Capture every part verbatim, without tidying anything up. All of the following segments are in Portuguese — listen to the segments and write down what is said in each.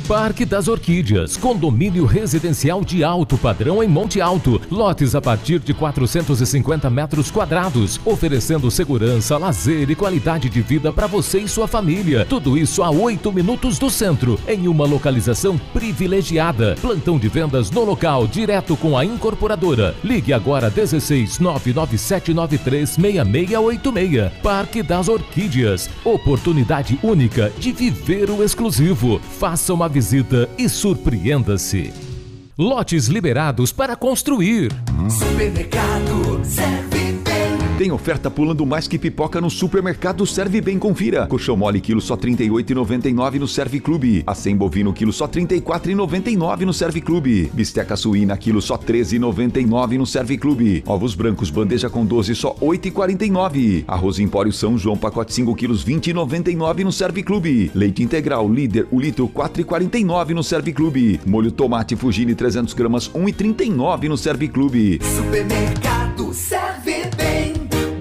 Parque das Orquídeas, condomínio residencial de alto padrão em Monte Alto, lotes a partir de quatrocentos e cinquenta metros quadrados, oferecendo segurança, lazer e qualidade de vida para você e sua família. Tudo isso a oito minutos do centro, em uma localização privilegiada. Plantão de vendas no local, direto com a incorporadora. Ligue agora dezesseis nove nove sete nove três seis seis oito seis. Parque das Orquídeas, oportunidade única de viver o exclusivo. Faça uma visita e surpreenda-se. Lotes liberados para construir. Supermercado Serve Bem. Tem oferta pulando mais que pipoca no Supermercado Serve Bem. Confira. Colchão mole quilo só trinta e oito reais e noventa e nove centavos no Serve Clube. Acém bovino quilo só trinta e quatro reais e noventa e nove centavos no Serve Clube. Bisteca suína quilo só treze reais e noventa e nove centavos no Serve Clube. Ovos brancos bandeja com doze só oito reais e quarenta e nove centavos. Arroz Empório São João pacote cinco quilos vinte reais e noventa e nove centavos no Serve Clube. Leite integral líder o litro quatro reais e quarenta e nove centavos no Serve Clube. Molho tomate Fugini trezentos gramas um real e trinta e nove centavos no Serve Clube. Supermercado Serve Bem.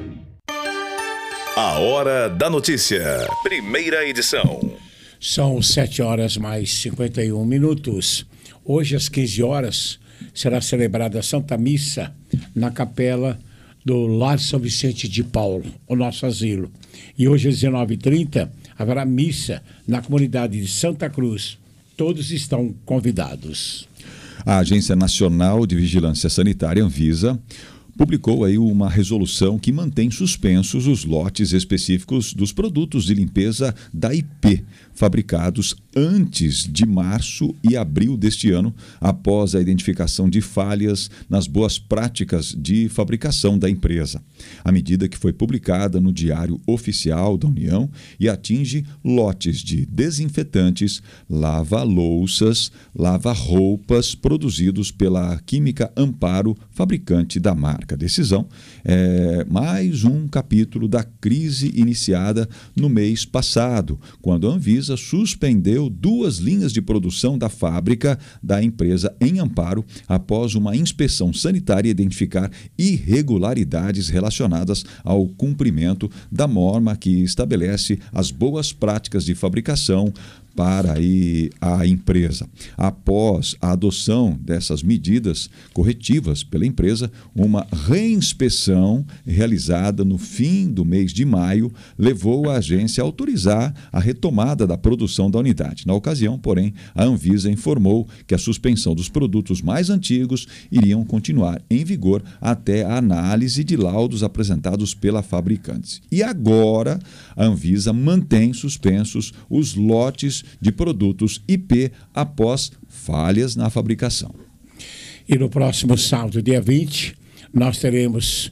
A Hora da Notícia, primeira edição. São sete horas mais cinquenta e um minutos. Hoje, às quinze horas, será celebrada a Santa Missa na capela do Lar São Vicente de Paulo, o nosso asilo. E hoje, às dezenove e trinta, haverá missa na comunidade de Santa Cruz. Todos estão convidados. A Agência Nacional de Vigilância Sanitária, Anvisa, publicou aí uma resolução que mantém suspensos os lotes específicos dos produtos de limpeza da I P, fabricados antes de março e abril deste ano, após a identificação de falhas nas boas práticas de fabricação da empresa. A medida, que foi publicada no Diário Oficial da União, e atinge lotes de desinfetantes, lava-louças, lava-roupas produzidos pela Química Amparo, fabricante da marca. A decisão é mais um capítulo da crise iniciada no mês passado, quando a Anvisa suspendeu duas linhas de produção da fábrica da empresa em Amparo, após uma inspeção sanitária identificar irregularidades relacionadas ao cumprimento da norma que estabelece as boas práticas de fabricação para aí a empresa. Após a adoção dessas medidas corretivas pela empresa, uma reinspeção realizada no fim do mês de maio levou a agência a autorizar a retomada da produção da unidade. Na ocasião, porém, a Anvisa informou que a suspensão dos produtos mais antigos iriam continuar em vigor até a análise de laudos apresentados pela fabricante. E agora, a Anvisa mantém suspensos os lotes de produtos I P após falhas na fabricação. E no próximo sábado, dia vinte, nós teremos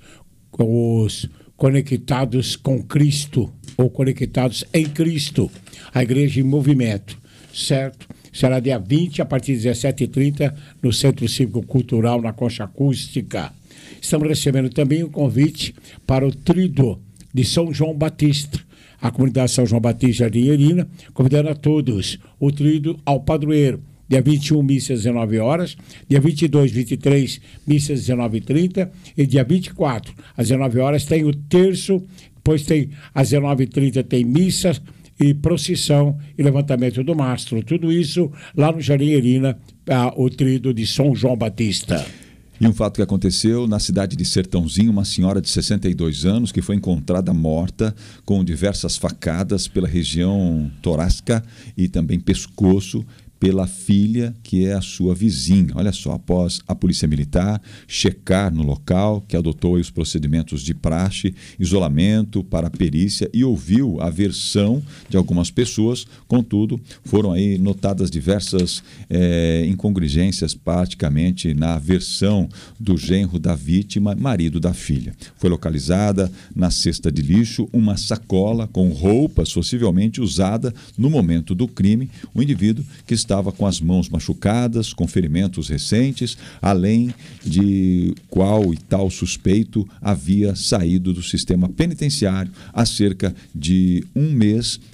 os Conectados com Cristo, ou Conectados em Cristo, a Igreja em Movimento, certo? Será dia vinte, a partir das dezessete e trinta, no Centro Cívico Cultural, na Concha Acústica. Estamos recebendo também um convite para o Tríduo de São João Batista, a comunidade São João Batista Jardim Irina, convidando a todos o tríduo ao padroeiro. Dia vinte e um, missa às dezenove horas, dia vinte e dois, vinte e três, missa às dezenove e trinta, e dia vinte e quatro, às dezenove horas, tem o terço, depois tem às dezenove e trinta tem missa e procissão e levantamento do mastro. Tudo isso lá no Jardim Irina, o tríduo de São João Batista. E um fato que aconteceu na cidade de Sertãozinho, uma senhora de sessenta e dois anos que foi encontrada morta com diversas facadas pela região torácica e também pescoço, pela filha, que é a sua vizinha. Olha só, após a Polícia Militar checar no local, que adotou os procedimentos de praxe, isolamento para a perícia e ouviu a versão de algumas pessoas, contudo, foram aí notadas diversas é, incongruências praticamente na versão do genro da vítima, marido da filha. Foi localizada na cesta de lixo uma sacola com roupas possivelmente usada no momento do crime. O indivíduo que está estava com as mãos machucadas, com ferimentos recentes, além de qual e tal suspeito havia saído do sistema penitenciário há cerca de um mês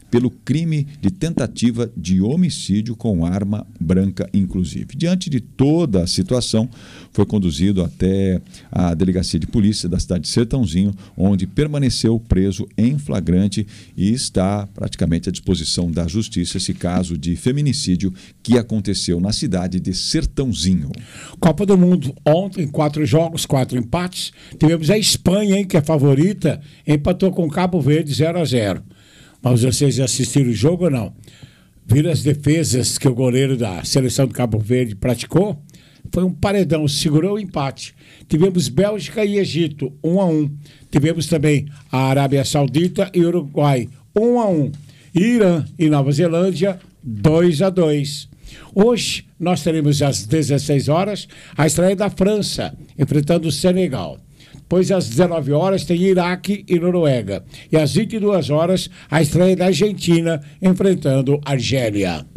pelo crime de tentativa de homicídio com arma branca, inclusive. Diante de toda a situação, foi conduzido até a delegacia de polícia da cidade de Sertãozinho, onde permaneceu preso em flagrante e está praticamente à disposição da justiça esse caso de feminicídio que aconteceu na cidade de Sertãozinho. Copa do Mundo, ontem, quatro jogos, quatro empates. Tivemos a Espanha, hein, que é favorita, empatou com Cabo Verde zero a zero. Mas vocês assistiram o jogo ou não? Viram as defesas que o goleiro da seleção do Cabo Verde praticou? Foi um paredão, segurou o empate. Tivemos Bélgica e Egito, um a um. Tivemos também a Arábia Saudita e Uruguai, um a um. Irã e Nova Zelândia, dois a dois. Hoje nós teremos às dezesseis horas a estreia da França, enfrentando o Senegal. Depois, às dezenove horas, tem Iraque e Noruega. E às vinte e duas horas, a estreia da Argentina, enfrentando a Argélia.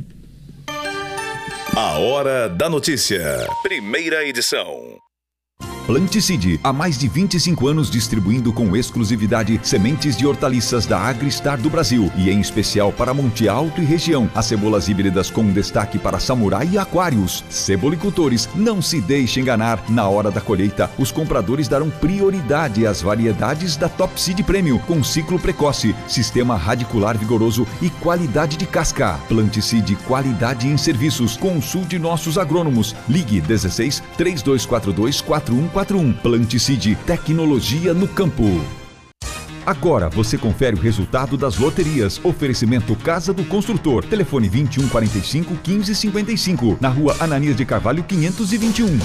A Hora da Notícia. Primeira edição. Planticide, há mais de vinte e cinco anos distribuindo com exclusividade sementes de hortaliças da Agristar do Brasil e em especial para Monte Alto e região. As cebolas híbridas com destaque para samurai e aquários. Cebolicultores, não se deixe enganar. Na hora da colheita, os compradores darão prioridade às variedades da Top Seed Premium com ciclo precoce, sistema radicular vigoroso e qualidade de casca. Planticide, qualidade em serviços. Consulte nossos agrônomos. Ligue dezesseis, três dois quatro dois, quatro um quatro um. Planticide, tecnologia no campo. Agora você confere o resultado das loterias. Oferecimento Casa do Construtor. Telefone vinte e um, quarenta e cinco, quinze, cinquenta e cinco. Na rua Ananias de Carvalho, quinhentos e vinte e um.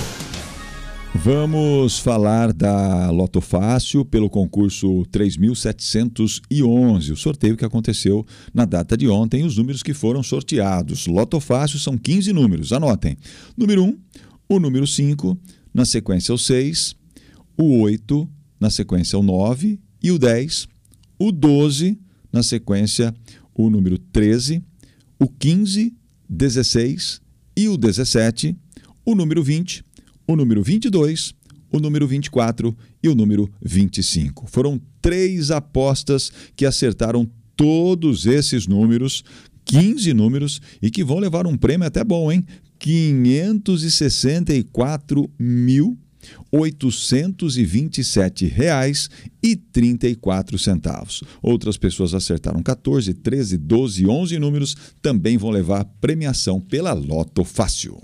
Vamos falar da Loto Fácil pelo concurso três mil setecentos e onze, o sorteio que aconteceu na data de ontem, os números que foram sorteados. Loto Fácil são quinze números, anotem. Número um, o número cinco, na sequência o seis, o oito, na sequência o nove e o dez, o doze, na sequência o número treze, o quinze, dezesseis e o dezessete, o número vinte, o número vinte e dois, o número vinte e quatro e o número vinte e cinco. Foram três apostas que acertaram todos esses números, quinze números, e que vão levar um prêmio até bom, hein? quinhentos e sessenta e quatro mil, oitocentos e vinte e sete reais e trinta e quatro centavos. Outras pessoas acertaram quatorze, treze, doze e onze números, também vão levar premiação pela Loto Fácil.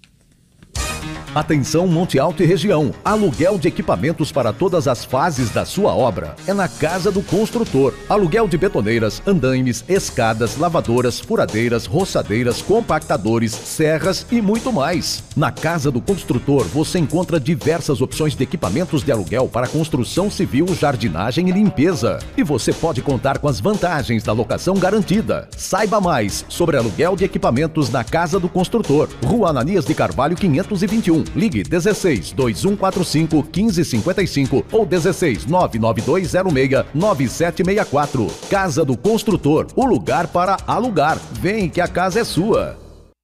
Atenção Monte Alto e região, aluguel de equipamentos para todas as fases da sua obra. É na Casa do Construtor. Aluguel de betoneiras, andaimes, escadas, lavadoras, furadeiras, roçadeiras, compactadores, serras e muito mais. Na Casa do Construtor você encontra diversas opções de equipamentos de aluguel para construção civil, jardinagem e limpeza. E você pode contar com as vantagens da locação garantida. Saiba mais sobre aluguel de equipamentos na Casa do Construtor. Rua Ananias de Carvalho, quinhentos e vinte e um. Ligue dezesseis, dois um quatro cinco, quinze cinquenta e cinco ou dezesseis, nove nove dois zero seis, nove sete seis quatro. Casa do Construtor, o lugar para alugar. Vem que a casa é sua.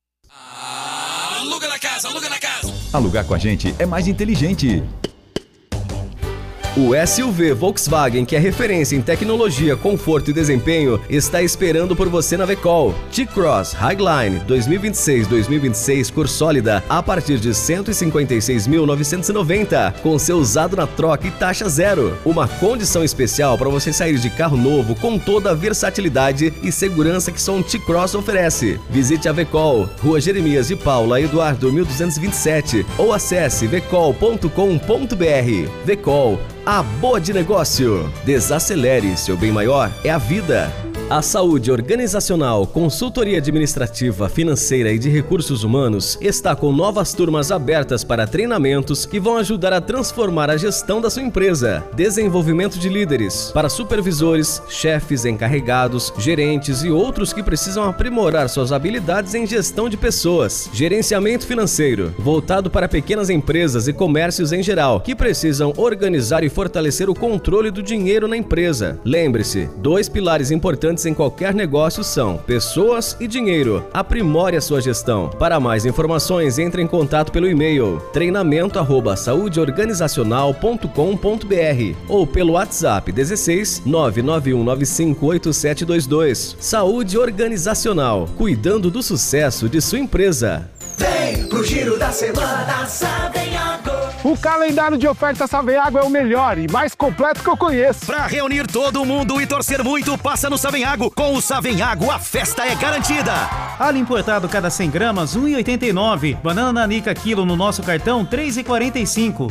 Aluga na casa, aluga na casa. Alugar com a gente é mais inteligente. O S U V Volkswagen, que é referência em tecnologia, conforto e desempenho, está esperando por você na Vecol. T-Cross Highline dois mil e vinte e seis dois mil e vinte e seis cor sólida a partir de cento e cinquenta e seis mil novecentos e noventa, com seu usado na troca e taxa zero. Uma condição especial para você sair de carro novo com toda a versatilidade e segurança que só um T-Cross oferece. Visite a Vecol, Rua Jeremias de Paula, Eduardo mil duzentos e vinte e sete, ou acesse vecol ponto com ponto br. Vecol, a boa de negócio. Desacelere, seu bem maior é a vida. A saúde organizacional, consultoria administrativa, financeira e de recursos humanos está com novas turmas abertas para treinamentos que vão ajudar a transformar a gestão da sua empresa. Desenvolvimento de líderes para supervisores, chefes, encarregados, gerentes e outros que precisam aprimorar suas habilidades em gestão de pessoas. Gerenciamento financeiro, voltado para pequenas empresas e comércios em geral, que precisam organizar e fortalecer o controle do dinheiro na empresa. Lembre-se, dois pilares importantes importantes em qualquer negócio são pessoas e dinheiro. Aprimore a sua gestão. Para mais informações, entre em contato pelo e-mail treinamento arroba saúde organizacional ponto com ponto br ou pelo WhatsApp dezesseis nove nove um nove cinco oito sete dois dois. Saúde Organizacional, cuidando do sucesso de sua empresa. Vem pro Giro da Semana Savenhago. O calendário de ofertas Savenhago é o melhor e mais completo que eu conheço. Pra reunir todo mundo e torcer muito, passa no Savenhago. Com o Savenhago, a festa é garantida. Alho importado cada cem gramas, um real e oitenta e nove. Banana nanica quilo no nosso cartão, três reais e quarenta e cinco.